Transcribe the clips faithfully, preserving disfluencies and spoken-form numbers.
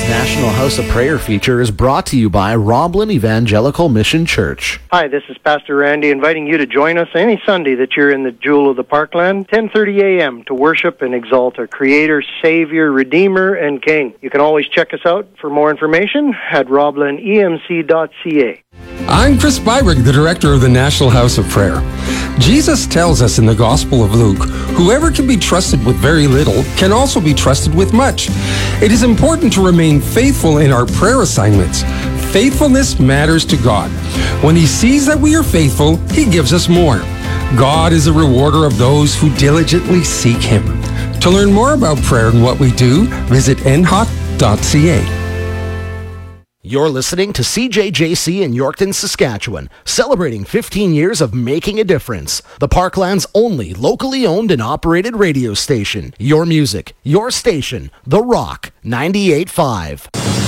National House of Prayer feature is brought to you by Roblin Evangelical Mission Church. Hi, this is Pastor Randy inviting you to join us any Sunday that you're in the Jewel of the Parkland, ten thirty a.m. to worship and exalt our Creator, Savior, Redeemer, and King. You can always check us out for more information at roblin e m c dot c a. I'm Chris Byrig, the director of the National House of Prayer. Jesus tells us in the Gospel of Luke, whoever can be trusted with very little can also be trusted with much. It is important to remain faithful in our prayer assignments. Faithfulness matters to God. When He sees that we are faithful, He gives us more. God is a rewarder of those who diligently seek Him. To learn more about prayer and what we do, visit n h o c dot c a. You're listening to C J J C in Yorkton, Saskatchewan, celebrating fifteen years of making a difference. The Parkland's only locally owned and operated radio station. Your music, your station, The Rock, ninety-eight point five.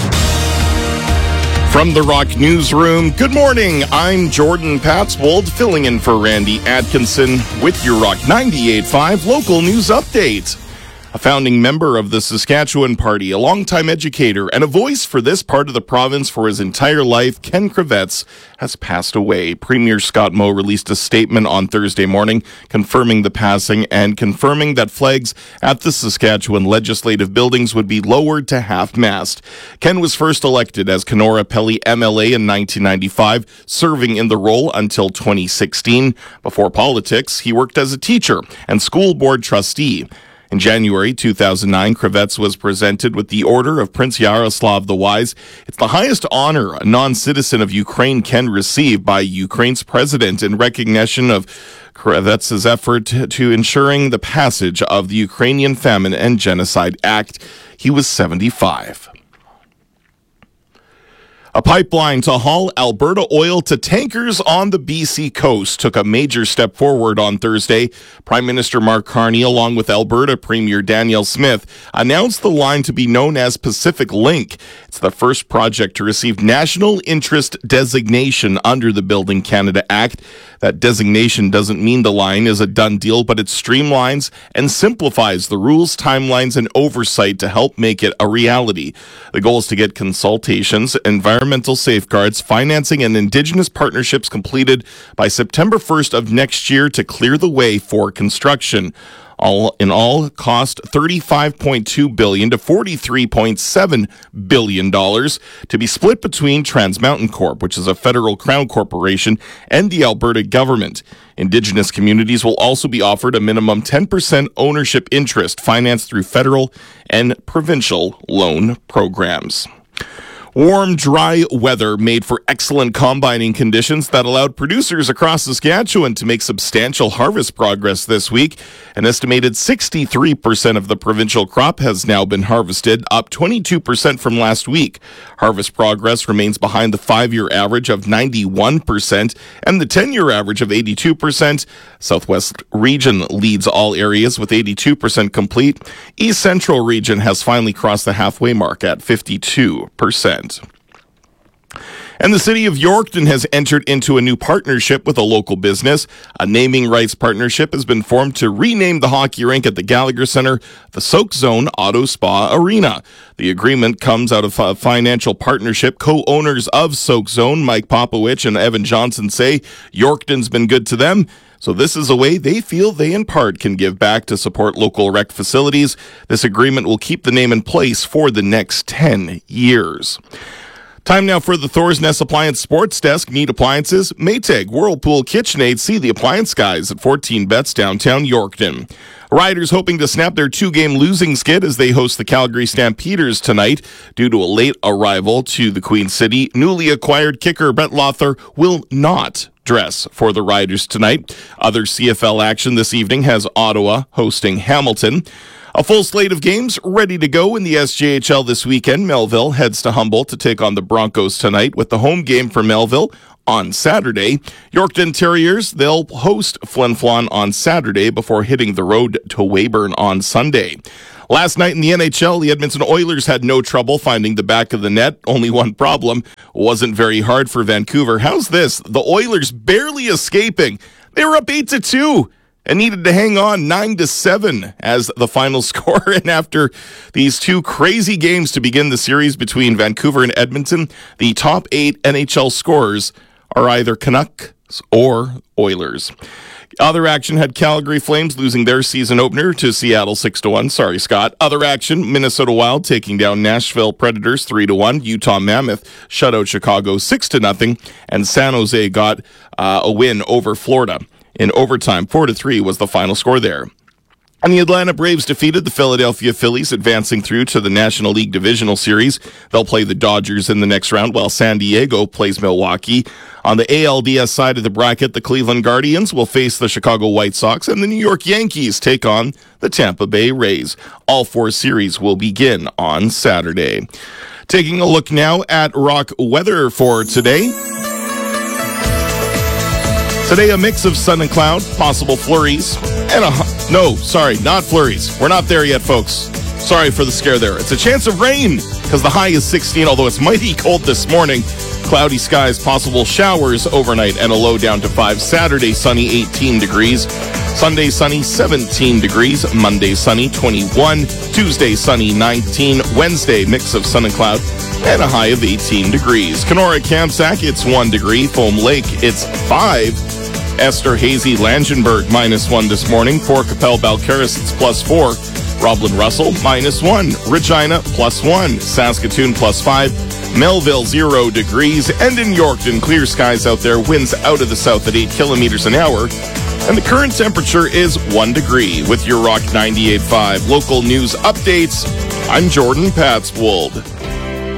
From the Rock Newsroom, good morning. I'm Jordan Patswold, filling in for Randy Atkinson with your Rock ninety-eight point five local news update. A founding member of the Saskatchewan Party, a longtime educator, and a voice for this part of the province for his entire life, Ken Kravets, has passed away. Premier Scott Moe released a statement on Thursday morning confirming the passing and confirming that flags at the Saskatchewan legislative buildings would be lowered to half-mast. Ken was first elected as Kenora Pelly M L A in nineteen ninety-five, serving in the role until twenty sixteen. Before politics, he worked as a teacher and school board trustee. In January two thousand nine, Kravets was presented with the Order of Prince Yaroslav the Wise. It's the highest honor a non-citizen of Ukraine can receive by Ukraine's president in recognition of Kravets' effort to ensuring the passage of the Ukrainian Famine and Genocide Act. He was seventy-five. A pipeline to haul Alberta oil to tankers on the B C coast took a major step forward on Thursday. Prime Minister Mark Carney, along with Alberta Premier Danielle Smith, announced the line to be known as Pacific Link. It's the first project to receive national interest designation under the Building Canada Act. That designation doesn't mean the line is a done deal, but it streamlines and simplifies the rules, timelines, and oversight to help make it a reality. The goal is to get consultations, environmental safeguards, financing, and Indigenous partnerships completed by September first of next year to clear the way for construction. All in all, cost thirty-five point two billion dollars to forty-three point seven billion dollars to be split between Trans Mountain Corp, which is a federal crown corporation, and the Alberta government. Indigenous communities will also be offered a minimum ten percent ownership interest financed through federal and provincial loan programs. Warm, dry weather made for excellent combining conditions that allowed producers across Saskatchewan to make substantial harvest progress this week. An estimated sixty-three percent of the provincial crop has now been harvested, up twenty-two percent from last week. Harvest progress remains behind the five-year average of ninety-one percent and the ten-year average of eighty-two percent. Southwest region leads all areas with eighty-two percent complete. East Central region has finally crossed the halfway mark at fifty-two percent. And the city of Yorkton has entered into a new partnership with a local business. A naming rights partnership has been formed to rename the hockey rink at the Gallagher Centre the Soak Zone Auto Spa Arena. The agreement comes out of a financial partnership. Co-owners of Soak Zone, Mike Popowich and Evan Johnson, say Yorkton's been good to them. So this is a way they feel they in part can give back to support local rec facilities. This agreement will keep the name in place for the next ten years. Time now for the Thor's Nest Appliance Sports Desk. Need appliances? Maytag, Whirlpool, KitchenAid. See the appliance guys at fourteen Bets downtown Yorkton. Riders hoping to snap their two-game losing skid as they host the Calgary Stampeders tonight. Due to a late arrival to the Queen City, newly acquired kicker Brett Lothar will not dress for the Riders tonight. Other C F L action this evening has Ottawa hosting Hamilton. A full slate of games ready to go in the S J H L this weekend. Melville heads to Humboldt to take on the Broncos tonight, with the home game for Melville on Saturday. Yorkton Terriers, they'll host Flin Flon on Saturday before hitting the road to Weyburn on Sunday. Last night in the N H L, the Edmonton Oilers had no trouble finding the back of the net. Only one problem: wasn't very hard for Vancouver. How's this? The Oilers barely escaping. They were up eight to two. and needed to hang on nine to seven as the final score. And after these two crazy games to begin the series between Vancouver and Edmonton, the top eight N H L scorers are either Canucks or Oilers. Other action had Calgary Flames losing their season opener to Seattle six to one. Sorry, Scott. Other action, Minnesota Wild taking down Nashville Predators three to one. Utah Mammoth shut out Chicago six to nothing. And San Jose got uh, a win over Florida. In overtime, four to three was the final score there. And the Atlanta Braves defeated the Philadelphia Phillies, advancing through to the National League Divisional Series. They'll play the Dodgers in the next round, while San Diego plays Milwaukee. On the A L D S side of the bracket, the Cleveland Guardians will face the Chicago White Sox, and the New York Yankees take on the Tampa Bay Rays. All four series will begin on Saturday. Taking a look now at rock weather for today. Today, a mix of sun and cloud, possible flurries, and a... No, sorry, not flurries. We're not there yet, folks. Sorry for the scare there. It's a chance of rain, because the high is sixteen, although it's mighty cold this morning. Cloudy skies, possible showers overnight, and a low down to five. Saturday, sunny, eighteen degrees. Sunday, sunny, seventeen degrees. Monday, sunny, twenty-one. Tuesday, sunny, nineteen. Wednesday, mix of sun and cloud, and a high of eighteen degrees. Kenora Kamsack, it's one degree. Foam Lake, it's five. Esther Hazy Langenberg, minus one this morning. Fort Capel Balcarres, it's plus four. Roblin Russell, minus one. Regina, plus one. Saskatoon, plus five. Melville, zero degrees. And in Yorkton, clear skies out there. Winds out of the south at eight kilometers an hour. And the current temperature is one degree. With your Rock ninety-eight point five local news updates, I'm Jordan Patswold.